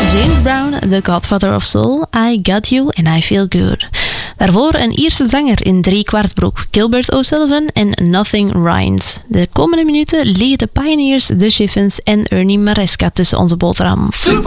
James Brown, the Godfather of Soul, I Got You and I Feel Good. Daarvoor een Ierse zanger in 3/4 broek, Gilbert O'Sullivan en Nothing Rhymes. De komende minuten liggen de Pioneers, de Chiffons en Ernie Maresca tussen onze boterham.